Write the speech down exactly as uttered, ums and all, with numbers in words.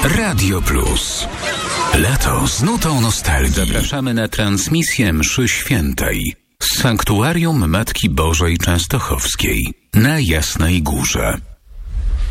Radio Plus. Lato z nutą nostalgii. Zapraszamy na transmisję mszy świętej z Sanktuarium Matki Bożej Częstochowskiej na Jasnej Górze.